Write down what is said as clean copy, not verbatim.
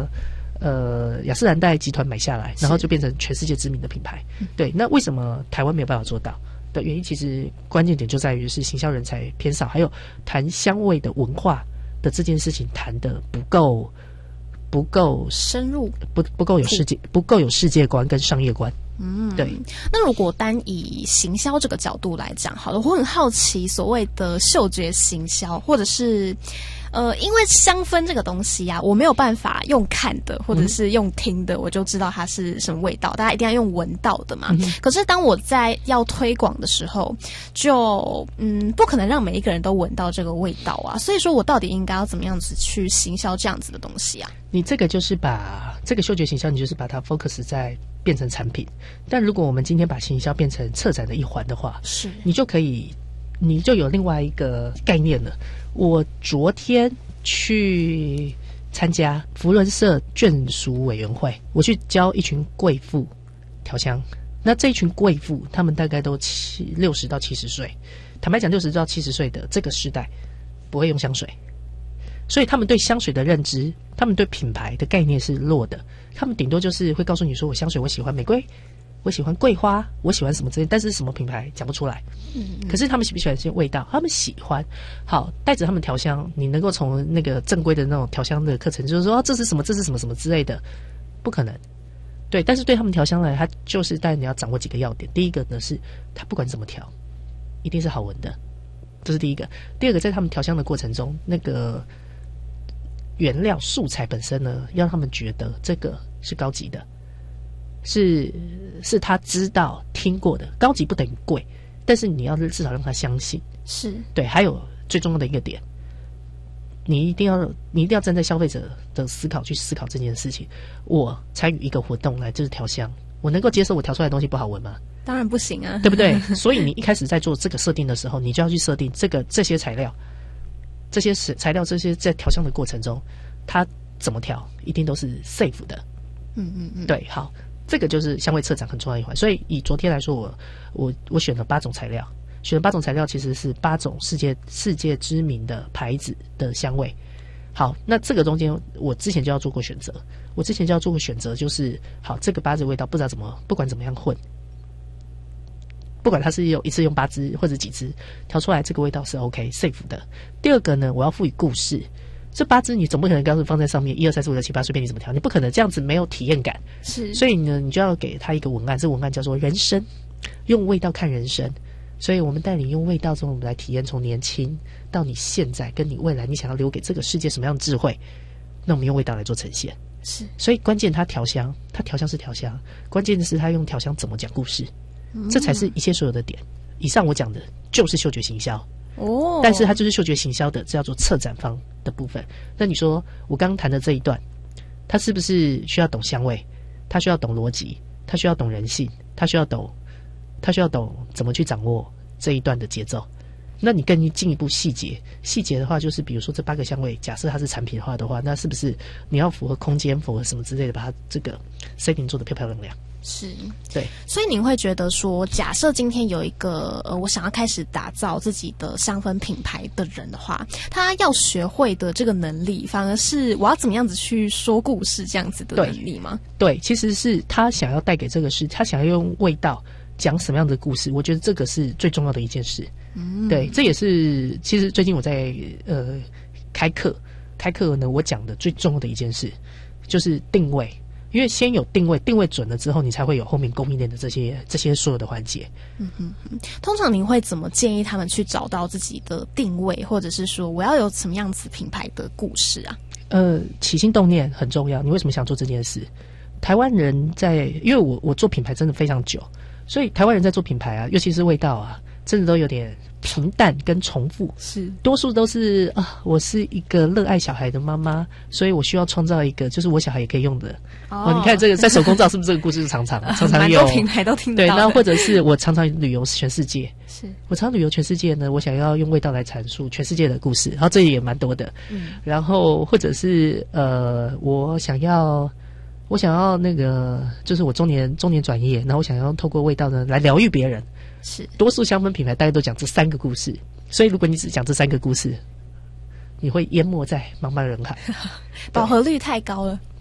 个雅诗兰黛集团买下来，然后就变成全世界知名的品牌。对，那为什么台湾没有办法做到的原因，其实关键点就在于是行销人才偏少，还有谈香味的文化的这件事情谈的不够深入， 不够有世界观跟商业观。对。 那如果单以行销这个角度来讲，好了，我很好奇所谓的嗅觉行销，或者是因为香氛这个东西啊，我没有办法用看的或者是用听的，我就知道它是什么味道，大家一定要用闻到的嘛。可是当我在要推广的时候，就不可能让每一个人都闻到这个味道啊。所以说我到底应该要怎么样子去行销这样子的东西啊？ 你这个就是把这个嗅觉行销，你就是把它 focus 在变成产品。但如果我们今天把行销变成策展的一环的话，是你就有另外一个概念了。我昨天去参加福伦社眷属委员会，我去教一群贵妇调香。那这一群贵妇，她们大概都60到70岁。坦白讲，60到70岁的这个时代不会用香水，所以他们对香水的认知，他们对品牌的概念是弱的。他们顶多就是会告诉你说，我香水我喜欢玫瑰，我喜欢桂花，我喜欢什么之类，但是什么品牌讲不出来。可是他们喜不喜欢这些味道？他们喜欢。好，带着他们调香，你能够从那个正规的那种调香的课程，就是说这是什么，这是什么什么之类的，不可能。对，但是对他们调香来，他就是带你要掌握几个要点。第一个呢是，他不管怎么调，一定是好闻的，这是第一个。第二个，在他们调香的过程中，那个原料素材本身呢，要让他们觉得这个是高级的。是他知道听过的，高级不等于贵，但是你要至少让他相信。是对。还有最重要的一个点，你一定要站在消费者的思考去思考这件事情。我参与一个活动来就是调香，我能够接受我调出来的东西不好闻吗？ 当然不行啊， 对不对？所以你一开始在做这个设定的时候，你就要去设定这些材料这些在调香的过程中，它怎么调一定都是 safe 的。对，好。这个就是香味策展很重要一环。所以以昨天来说，我选了8种材料，其实是8种世界知名的牌子的香味。好，那这个中间我之前就要做过选择，就是好，这个8支味道不管怎么样混，不管它是一次用8支或者几支调出来，这个味道是 OK safe 的。第二个呢，我要赋予故事。这8支你总不可能告诉放在上面1、2、3、4、5、6、7、8随便你怎么调，你不可能这样子没有体验感。是，所以呢，你就要给他一个文案，这文案叫做人生，用味道看人生。所以我们带你用味道中，我们来体验从年轻到你现在跟你未来，你想要留给这个世界什么样的智慧？那我们用味道来做呈现。是，所以关键他调香是调香，关键的是他用调香怎么讲故事，这才是一切所有的点。以上我讲的就是嗅觉行销。但是它就是嗅觉行销的，这叫做策展方的部分。那你说我刚刚谈的这一段，它是不是需要懂香味？它需要懂逻辑，它需要懂人性，它需要懂怎么去掌握这一段的节奏。那你更进一步细节的话，就是比如说这8个香味，假设它是产品化的话，那是不是你要符合空间，符合什么之类的，把它这个 setting 做得漂漂亮亮？是，对。所以您会觉得说，假设今天有一个我想要开始打造自己的香氛品牌的人的话，他要学会的这个能力，反而是我要怎么样子去说故事这样子的能力吗？对，其实是他想要带给这个事，他想要用味道讲什么样的故事，我觉得这个是最重要的一件事。对，这也是其实最近我在开课呢，我讲的最重要的一件事就是定位。因为先有定位准了之后，你才会有后面供应链的这些所有的环节。通常您会怎么建议他们去找到自己的定位，或者是说我要有什么样子品牌的故事啊？起心动念很重要。你为什么想做这件事？台湾人因为我做品牌真的非常久，所以台湾人在做品牌啊，尤其是味道啊，真的都有点平淡跟重复，是多数都是我是一个热爱小孩的妈妈，所以我需要创造一个就是我小孩也可以用的。你看这个在手工皂是不是这个故事常常有蛮多品牌都听到的。对，然后或者是我常常旅游全世界，是我常常旅游全世界呢，我想要用味道来阐述全世界的故事，然后这也蛮多的。然后或者是我想要那个就是我中年转业，然后我想要透过味道呢来疗愈别人。是多数香氛品牌大家都讲这3个故事，所以如果你只讲这3个故事，你会淹没在茫茫人海，饱和率太高了。